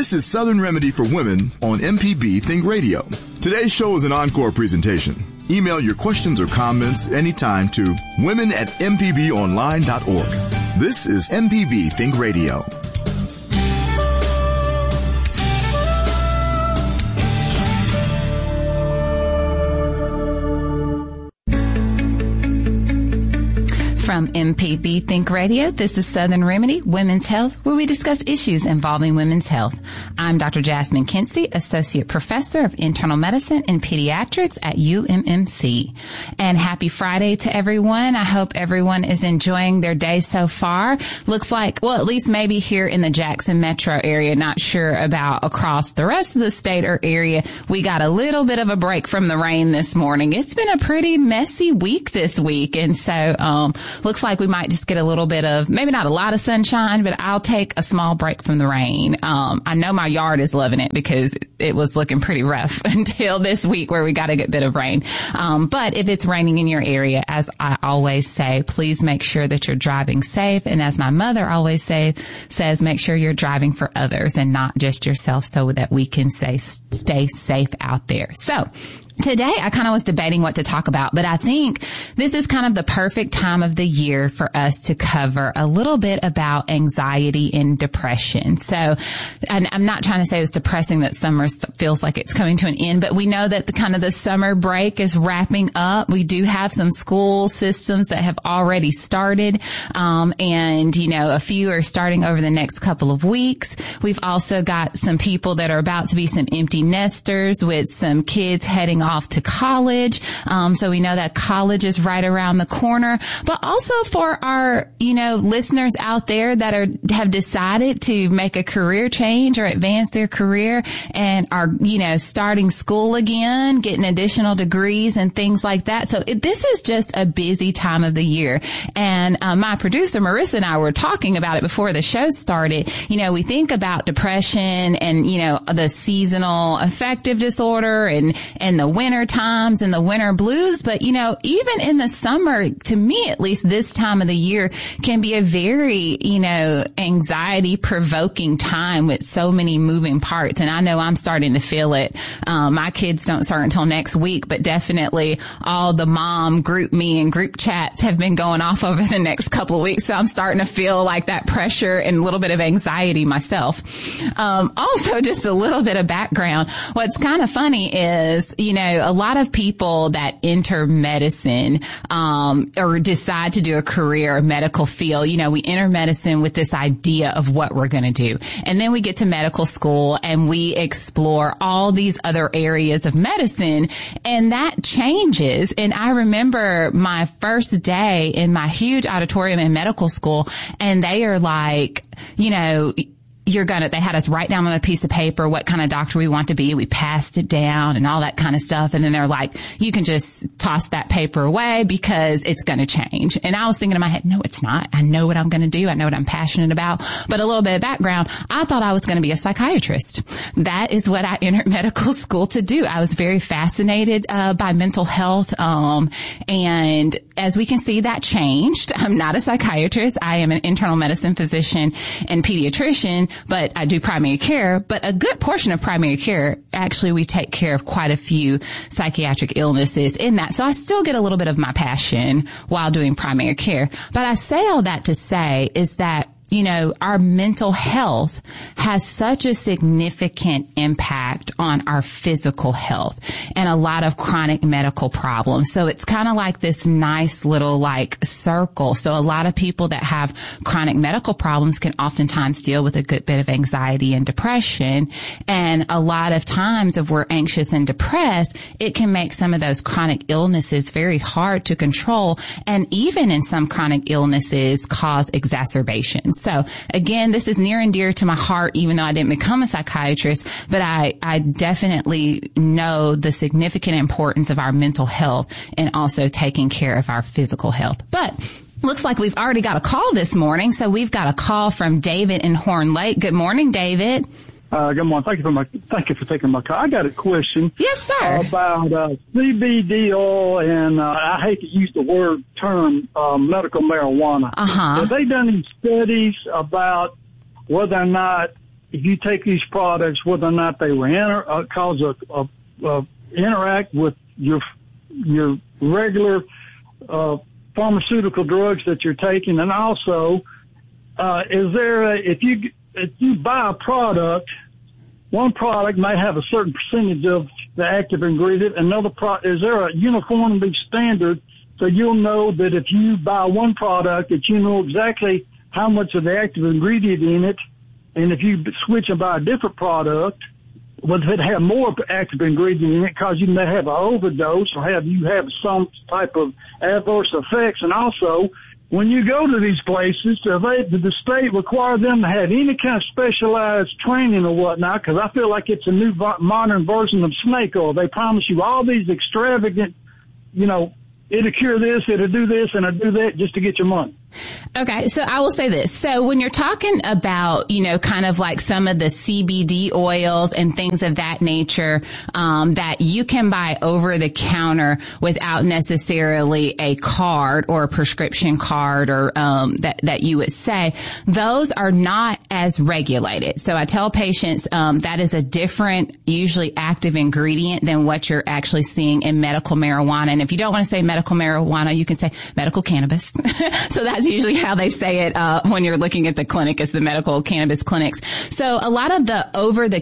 This is Southern Remedy for Women on MPB Think Radio. Today's show is an encore presentation. Email your questions or comments anytime to women@mpbonline.org. This is MPB Think Radio. From MPB Think Radio, this is Southern Remedy, Women's Health, where we discuss issues involving women's health. I'm Dr. Jasmine Kinsey, Associate Professor of Internal Medicine and Pediatrics at UMMC. And happy Friday to everyone. I hope everyone is enjoying their day so far. Looks like, well, at least maybe here in the Jackson metro area, not sure about across the rest of the state or area. We got a little bit of a break from the rain this morning. It's been a pretty messy week this week. And so, looks like we might just get a little bit of, maybe not a lot of sunshine, but I'll take a small break from the rain. I know my yard is loving it because it was looking pretty rough until this week where we got a good bit of rain. But if it's raining in your area, as I always say, please make sure that you're driving safe. And as my mother always says, make sure you're driving for others and not just yourself so that we can stay safe out there. So, today, I kind of was debating what to talk about, but I think this is kind of the perfect time of the year for us to cover a little bit about anxiety and depression. So, and I'm not trying to say it's depressing that summer feels like it's coming to an end, but we know that the summer break is wrapping up. We do have some school systems that have already started, and, a few are starting over the next couple of weeks. We've also got some people that are about to be some empty nesters with some kids heading off to college. So we know that college is right around the corner, but also for our, listeners out there that have decided to make a career change or advance their career and are, starting school again, getting additional degrees and things like that. So this is just a busy time of the year. And, my producer, Marissa, and I were talking about it before the show started. We think about depression and, the seasonal affective disorder and the winter times and the winter blues. But, even in the summer, to me, at least this time of the year can be a very, anxiety provoking time with so many moving parts. And I know I'm starting to feel it. My kids don't start until next week, but definitely all the mom group me and group chats have been going off over the next couple of weeks. So I'm starting to feel like that pressure and a little bit of anxiety myself. Also, just a little bit of background. What's kind of funny is, a lot of people that enter medicine, or decide to do a career or medical field, we enter medicine with this idea of what we're going to do. And then we get to medical school and we explore all these other areas of medicine, and that changes. And I remember my first day in my huge auditorium in medical school, and they are like, they had us write down on a piece of paper what kind of doctor we want to be. We passed it down and all that kind of stuff. And then they're like, you can just toss that paper away because it's going to change. And I was thinking in my head, no, it's not. I know what I'm going to do. I know what I'm passionate about. But a little bit of background, I thought I was going to be a psychiatrist. That is what I entered medical school to do. I was very fascinated by mental health. And as we can see, that changed. I'm not a psychiatrist. I am an internal medicine physician and pediatrician, but I do primary care. But a good portion of primary care, actually, we take care of quite a few psychiatric illnesses in that. So I still get a little bit of my passion while doing primary care. But I say all that to say is that our mental health has such a significant impact on our physical health and a lot of chronic medical problems. So it's kind of like this nice little circle. So a lot of people that have chronic medical problems can oftentimes deal with a good bit of anxiety and depression. And a lot of times if we're anxious and depressed, it can make some of those chronic illnesses very hard to control. And even in some chronic illnesses cause exacerbations. So again, this is near and dear to my heart, even though I didn't become a psychiatrist, but I definitely know the significant importance of our mental health and also taking care of our physical health. But looks like we've already got a call this morning. So we've got a call from David in Horn Lake. Good morning, David. Good morning. Thank you for taking my call. I got a question. Yes, sir. About CBD oil and I hate to use the term medical marijuana. Uh-huh. Have they done any studies about whether or not if you take these products, whether or not they will interact with your regular pharmaceutical drugs that you're taking, and also if you buy a product, one product may have a certain percentage of the active ingredient. Is there a uniformity standard so you'll know that if you buy one product that you know exactly how much of the active ingredient in it, and if you switch and buy a different product, well, if it have more active ingredient in it, because you may have an overdose or you have some type of adverse effects. And also, when you go to these places, did the state require them to have any kind of specialized training or whatnot? Because I feel like it's a new modern version of snake oil. They promise you all these extravagant, it'll cure this, it'll do this, and it'll do that just to get your money. Okay, so I will say this. So when you're talking about, kind of like some of the CBD oils and things of that nature, that you can buy over the counter without necessarily a card or a prescription card or, that you would say, those are not as regulated. So I tell patients, that is a different, usually active ingredient than what you're actually seeing in medical marijuana. And if you don't want to say medical marijuana, you can say medical cannabis. So that's usually how they say it when you're looking at the clinic. It's the medical cannabis clinics. So a lot of the over the